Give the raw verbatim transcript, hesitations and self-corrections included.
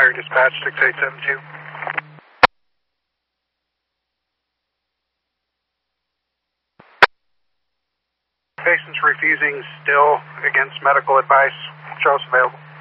Fire Dispatch six eight seven two. Patient's refusing still against medical advice. Show us available.